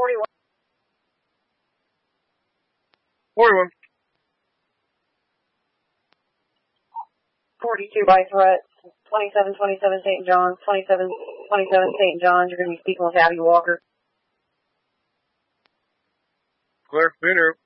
41. 41. 42 by threat. 2727 St. John's. 2727 St. John's. You're going to be speaking with Abby Walker. Clear. Been here.